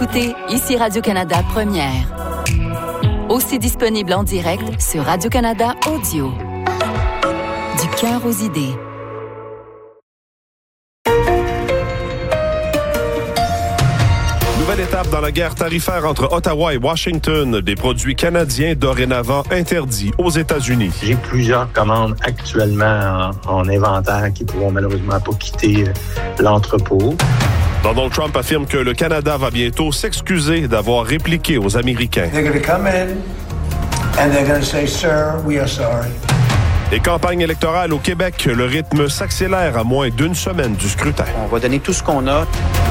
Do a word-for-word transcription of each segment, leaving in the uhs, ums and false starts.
écoutez ici Radio-Canada Première. Aussi disponible en direct sur Radio-Canada Audio. Du cœur aux idées. Nouvelle étape dans la guerre tarifaire entre Ottawa et Washington. Des produits canadiens dorénavant interdits aux États-Unis. J'ai plusieurs commandes actuellement en, en inventaire qui ne pourront malheureusement pas quitter l'entrepôt. Donald Trump affirme que le Canada va bientôt s'excuser d'avoir répliqué aux Américains. They're going to come in and they're going to say, "Sir, we are sorry." Et campagne électorale au Québec, le rythme s'accélère à moins d'une semaine du scrutin. On va donner tout ce qu'on a.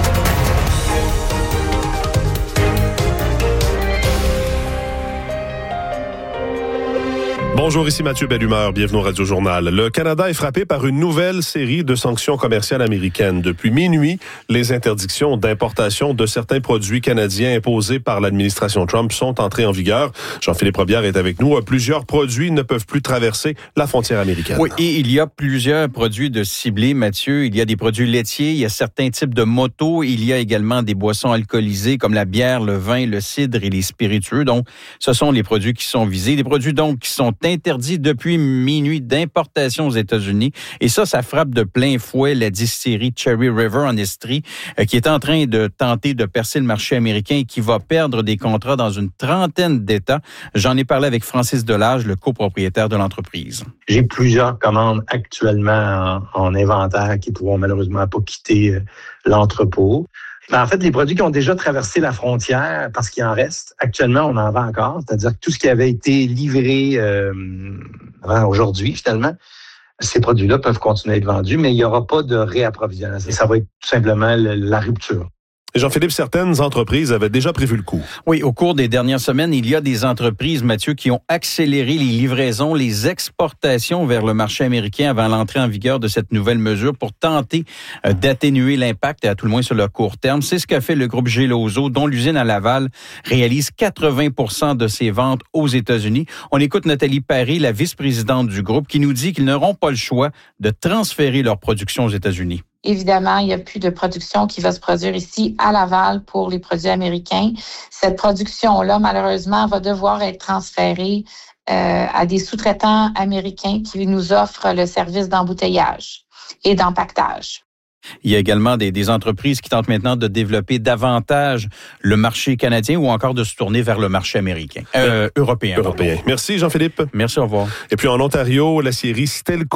Bonjour, ici Mathieu Bellumeur, bienvenue au Radio Journal. Le Canada est frappé par une nouvelle série de sanctions commerciales américaines. Depuis minuit, les interdictions d'importation de certains produits canadiens imposés par l'administration Trump sont entrées en vigueur. Jean-Philippe Robillard est avec nous. Plusieurs produits ne peuvent plus traverser la frontière américaine. Oui, et il y a plusieurs produits de ciblés, Mathieu. Il y a des produits laitiers, il y a certains types de motos, il y a également des boissons alcoolisées comme la bière, le vin, le cidre et les spiritueux. Donc, ce sont les produits qui sont visés. Des produits donc qui sont interdit depuis minuit d'importation aux États-Unis. Et ça, ça frappe de plein fouet la distillerie Cherry River en Estrie, euh, qui est en train de tenter de percer le marché américain et qui va perdre des contrats dans une trentaine d'États. J'en ai parlé avec Francis Delage, le copropriétaire de l'entreprise. J'ai plusieurs commandes actuellement en, en inventaire qui ne pourront malheureusement pas quitter l'entrepôt. Mais en fait, les produits qui ont déjà traversé la frontière, parce qu'il en reste, actuellement, on en vend encore. C'est-à-dire que tout ce qui avait été livré euh, avant aujourd'hui, finalement, ces produits-là peuvent continuer à être vendus, mais il n'y aura pas de réapprovisionnement. Ça va être tout simplement le, la rupture. Et Jean-Philippe, certaines entreprises avaient déjà prévu le coup. Oui, au cours des dernières semaines, il y a des entreprises, Mathieu, qui ont accéléré les livraisons, les exportations vers le marché américain avant l'entrée en vigueur de cette nouvelle mesure pour tenter euh, d'atténuer l'impact, à tout le moins sur le court terme. C'est ce qu'a fait le groupe Geloso, dont l'usine à Laval réalise quatre-vingts pour cent de ses ventes aux États-Unis. On écoute Nathalie Paré, la vice-présidente du groupe, qui nous dit qu'ils n'auront pas le choix de transférer leur production aux États-Unis. Évidemment, il n'y a plus de production qui va se produire ici à Laval pour les produits américains. Cette production-là, malheureusement, va devoir être transférée euh, à des sous-traitants américains qui nous offrent le service d'embouteillage et d'empaquetage. Il y a également des, des entreprises qui tentent maintenant de développer davantage le marché canadien ou encore de se tourner vers le marché américain, euh, européen. Européen. Merci Jean-Philippe. Merci, au revoir. Et puis en Ontario, la série Stelco